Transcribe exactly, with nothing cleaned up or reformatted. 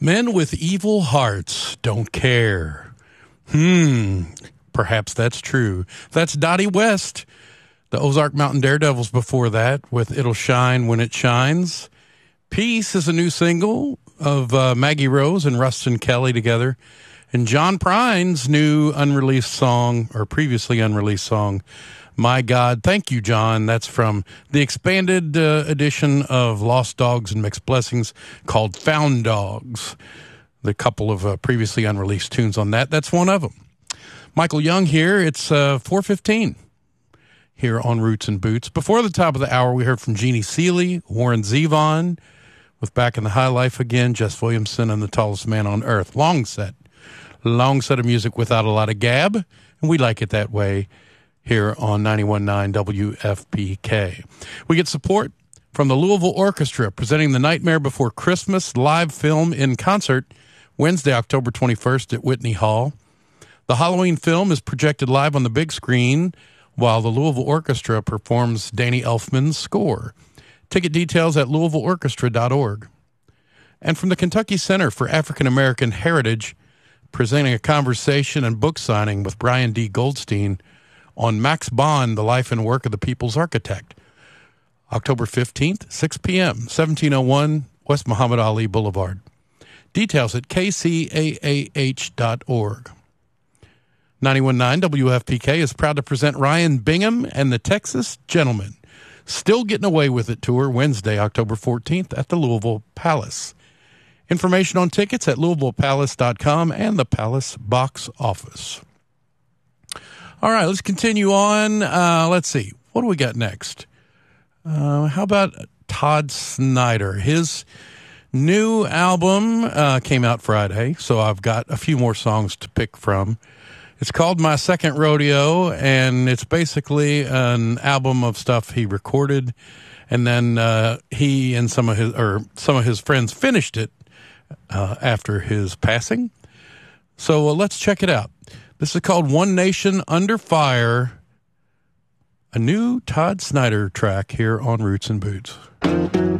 Men with evil hearts don't care. Hmm, perhaps that's true. That's Dottie West, the Ozark Mountain Daredevils before that, with It'll Shine When It Shines. Peace is a new single of uh, Maggie Rose and Rustin Kelly together. And John Prine's new unreleased song, or previously unreleased song, My God, Thank You, John. That's from the expanded uh, edition of Lost Dogs and Mixed Blessings called Found Dogs. The couple of uh, previously unreleased tunes on that. That's one of them. Michael Young here. It's uh, four fifteen here on Roots and Boots. Before the top of the hour, we heard from Jeannie Seely, Warren Zevon, with Back in the High Life again, Jess Williamson, and The Tallest Man on Earth. Long set. Long set of music without a lot of gab, and we like it that way here on ninety-one point nine W F P K. We get support from the Louisville Orchestra, presenting The Nightmare Before Christmas live film in concert Wednesday, October twenty-first at Whitney Hall. The Halloween film is projected live on the big screen while the Louisville Orchestra performs Danny Elfman's score. Ticket details at louisville orchestra dot org. And from the Kentucky Center for African American Heritage, presenting a conversation and book signing with Brian D. Goldstein on Max Bond, The Life and Work of the People's Architect. October fifteenth, six p.m., seventeen oh one West Muhammad Ali Boulevard. Details at k c a a h dot org. ninety-one point nine W F P K is proud to present Ryan Bingham and the Texas Gentlemen. Still Getting Away With It tour Wednesday, October fourteenth at the Louisville Palace. Information on tickets at louisville palace dot com and the Palace box office. All right, let's continue on. Uh, let's see. What do we got next? Uh, how about Todd Snider? His new album uh, came out Friday, so I've got a few more songs to pick from. It's called My Second Rodeo, and it's basically an album of stuff he recorded, and then uh, he and some of his or some of his friends finished it uh, after his passing. So uh, let's check it out. This is called One Nation Under Fire, a new Todd Snider track here on Roots and Boots.